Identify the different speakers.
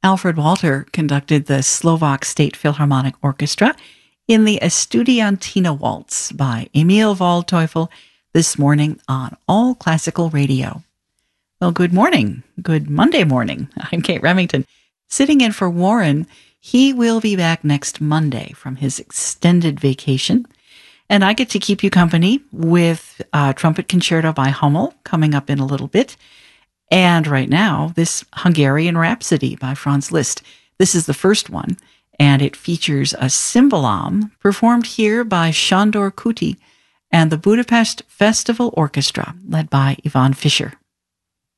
Speaker 1: Alfred Walter conducted the Slovak State Philharmonic Orchestra in the Estudiantina Waltz by Emil Waldteufel this morning on All Classical Radio. Well, good morning. Good Monday morning. I'm Kate Remington, sitting in for Warren. He will be back next Monday from his extended vacation, and I get to keep you company with Trumpet Concerto by Hummel coming up in a little bit. And right now, this Hungarian Rhapsody by Franz Liszt. This is the first one, and it features a cymbalom performed here by Sándor Kuti and the Budapest Festival Orchestra, led by Ivan Fischer.